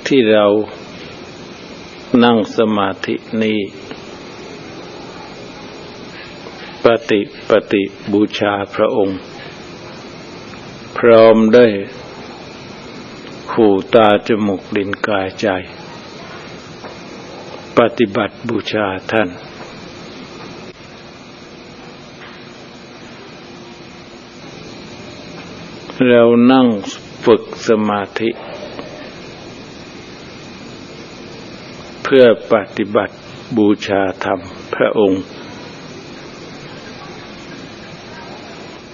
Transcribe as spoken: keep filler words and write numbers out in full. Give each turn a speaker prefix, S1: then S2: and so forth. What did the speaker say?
S1: ที่เรานั่งสมาธินี้ปฏิปฏิบูชาพระองค์พร้อมด้วยหูตาจมูกลิ้นกายใจปฏิบัติบูชาท่านเรานั่งฝึกสมาธิเพื่อปฏิบัติบูชาธรรมพระองค์